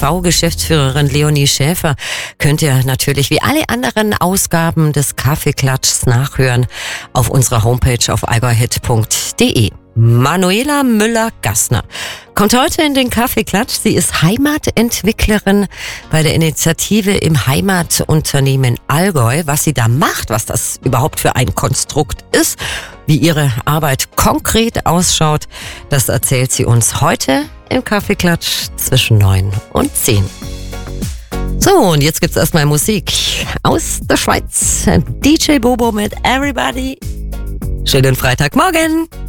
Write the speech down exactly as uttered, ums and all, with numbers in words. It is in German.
V-Geschäftsführerin Leonie Schäfer könnt ihr natürlich wie alle anderen Ausgaben des Kaffeeklatschs nachhören auf unserer Homepage auf allgäuhit punkt de. Manuela Müller-Gassner kommt heute in den Kaffeeklatsch. Sie ist Heimatentwicklerin bei der Initiative im Heimatunternehmen Allgäu. Was sie da macht, was das überhaupt für ein Konstrukt ist, wie ihre Arbeit konkret ausschaut, das erzählt sie uns heute im Kaffeeklatsch zwischen neun und zehn. So, und jetzt gibt's erstmal Musik aus der Schweiz. D J Bobo mit Everybody. Schönen Freitagmorgen.